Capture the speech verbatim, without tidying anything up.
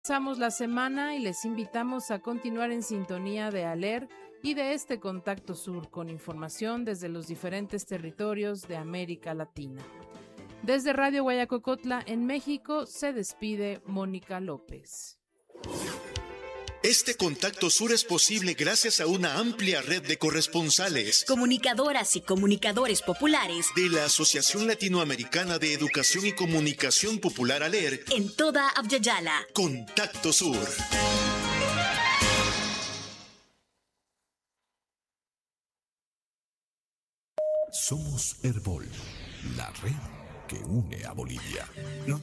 Comenzamos la semana y les invitamos a continuar en sintonía de ALER y de este Contacto Sur con información desde los diferentes territorios de América Latina. Desde Radio Guayacocotla en México se despide Mónica López. Este Contacto Sur es posible gracias a una amplia red de corresponsales, comunicadoras y comunicadores populares de la Asociación Latinoamericana de Educación y Comunicación Popular ALER en toda Abyayala. Contacto Sur. Somos Herbol, la red que une a Bolivia.